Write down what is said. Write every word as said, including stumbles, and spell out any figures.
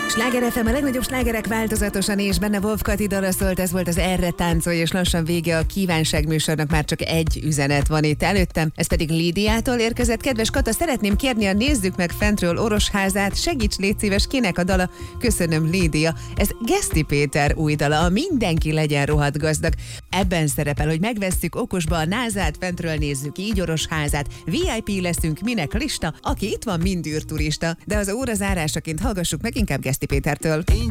Sláger ef em, a legnagyobb slágerek változatosan, és benne Wolf Kati dala szólt, ez volt az Erre táncolj, és lassan vége a kívánság műsornak, már csak egy üzenet van itt előttem, ez pedig Lídiától érkezett. Kedves Kata, szeretném kérni a Nézzük meg fentről Orosházát, segíts légy szíves, kinek a dala? Köszönöm, Lídia. Ez Geszti Péter új dala, a Mindenki legyen rohadt gazdag. Ebben szerepel, hogy megvesszük okosba a názát, fentről nézzük így Orosházát, vé i pé leszünk, minek lista, aki itt van, mind űrturista. De az óra zárásaként hallgassuk meg inkább Geszti Pétertől.